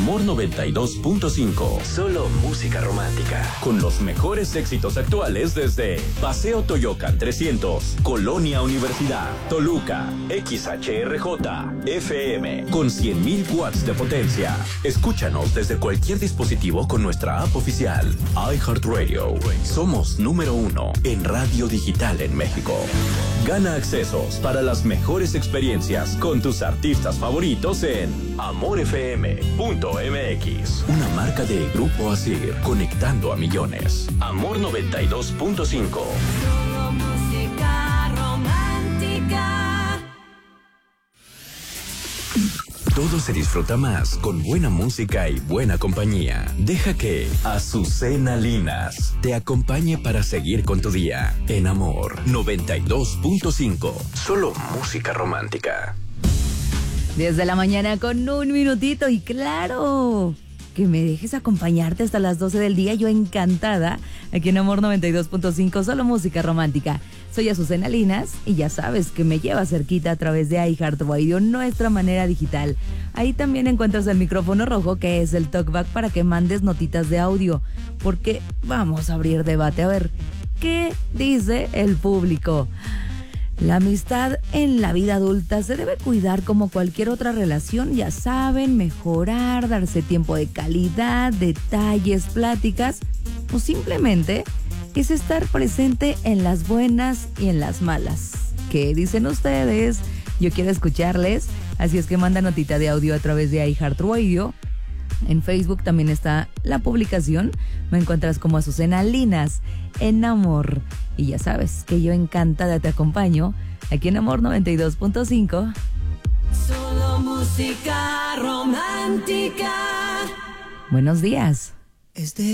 Amor 92.5. Solo música romántica. Con los mejores éxitos actuales desde Paseo Toyocan 300, Colonia Universidad, Toluca, XHRJ, FM, con 100.000 watts de potencia. Escúchanos desde cualquier dispositivo con nuestra app oficial, iHeartRadio. Somos número 1 en radio digital en México. Gana accesos para las mejores experiencias con tus artistas favoritos en amorfm.mx. Una marca de Grupo Asir, conectando a millones. Amor 92.5. Solo música romántica. Todo se disfruta más con buena música y buena compañía. Deja que Azucena Linas te acompañe para seguir con tu día en Amor 92.5. Solo música romántica. 10 de la mañana con 1 minutito y claro, que me dejes acompañarte hasta las 12 del día, yo encantada, aquí en Amor 92.5, solo música romántica. Soy Azucena Linas y ya sabes que me lleva cerquita a través de iHeartRadio, nuestra manera digital. Ahí también encuentras el micrófono rojo, que es el talkback, para que mandes notitas de audio, porque vamos a abrir debate. A ver, ¿qué dice el público? La amistad en la vida adulta se debe cuidar como cualquier otra relación, ya saben, mejorar, darse tiempo de calidad, detalles, pláticas, o simplemente es estar presente en las buenas y en las malas. ¿Qué dicen ustedes? Yo quiero escucharles, así es que manda notita de audio a través de iHeartRadio. En Facebook también está la publicación, me encuentras como Azucena Linas en Amor. Y ya sabes que yo encantada te acompaño aquí en Amor 92.5. Solo música romántica. Buenos días.